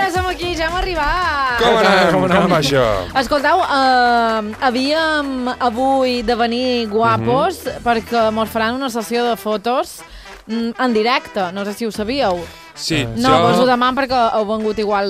ja som aquí, ja hem arribat. Com va això? Escoltau, havíem avui de venir guapos perquè mos faran una sessió de fotos en directe, no sé si ho sabíeu. Sí, no, vos ho demano perquè heu vengut igual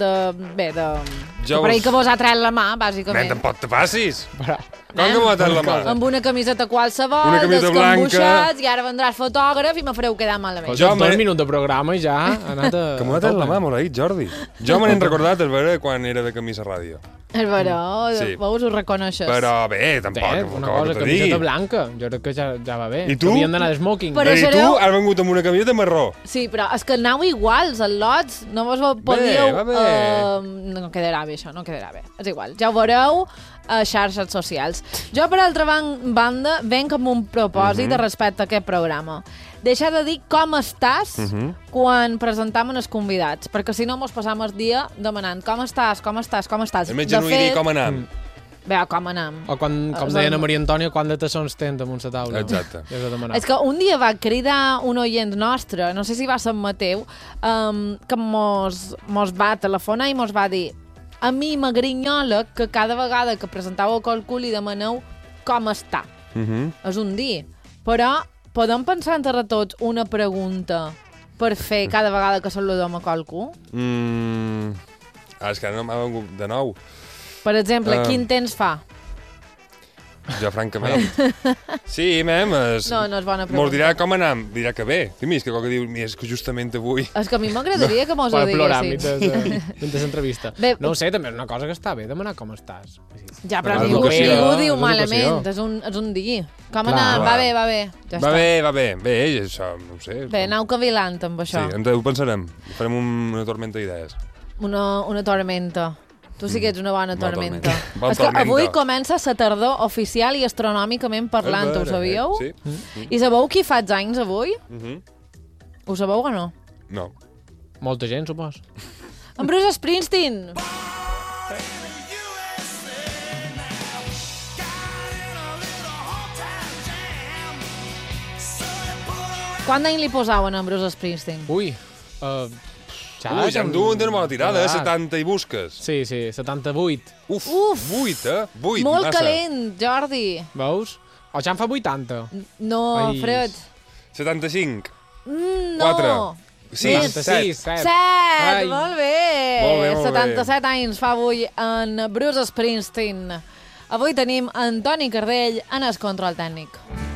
per ahir que vos ha tret la mà, bàsicament. Tampoc te passis. Com que m'ha tret la mà? Amb una camiseta qualsevol, descambuixats, i ara vendràs fotògraf i me fareu quedar malament. Jo 2 minuts de programa i ja ha anat a... Que m'ha tret la mà, maleït, Jordi. Jo me n'he recordat a veure quan era de camisa ràdio. És vera, veus, ho reconeixes. Però bé, tampoc. Una cosa, camiseta blanca, jo crec que ja va bé. I tu? Havíem d'anar de smoking. I tu has vengut amb una camiseta marró. Sí, però és que anau iguals, els lots, no vos podíeu... Va bé. No quedarà bé, això, no quedarà bé. És igual, ja ho veureu a xarxes socials. Jo, per altra banda, venc amb un propòsit de respecte a aquest programa. Deixar de dir com estàs quan presentam els convidats, perquè si no mos passam el dia demanant com estàs. És més genuí dir com anam. Bé, com anam. O com deien a Maria Antònia, quan de tassons tens damunt la taula. Exacte. És que un dia va cridar un oient nostre, no sé si va ser Mateu, que mos va telefonar i mos va dir: a mi m'agrinyola que cada vegada que presentàveu qualcú li demaneu com està. És un dir. Però podem pensar entre tots una pregunta per fer cada vegada que saludem a qualcú? És que ara no m'ha vengut de nou. Per exemple, quin temps fa? Jo, francament. Sí, mem, no és bona pregunta. Mos dirà com anam, dirà que bé. És que qualque diu, és que justament avui... És que a mi m'agradaria que mos ho diguessin. mentre entrevista. No ho sé, també és una cosa que està bé, demanar com estàs. Ja, però ningú ho diu malament, és un dir. Com anam? Va bé. Va bé. Bé, això, no ho sé. Bé, anau cavilant amb això. Sí, ho pensarem. Farem una tormenta d'idees. Una tormenta. Tu sí que ets una bona tormenta. És que avui comença la tardor oficial i astronòmicament parlant, ho sabíeu? Sí. I sabeu qui faig anys avui? Ho sabeu o no? No. Molta gent, supos. En Bruce Springsteen! Quant d'any li posaven a en Bruce Springsteen? Ui, ja em duen de bona tirada, 70 i busques. Sí, 78. Uf, 8, 8, molt calent, Jordi. Veus? O ja en fa 80. No, Fred. 75. No. 4. 6, 7. Molt bé. 77 anys fa avui en Bruce Springsteen. Avui tenim Antoni Cardell en el control tècnic.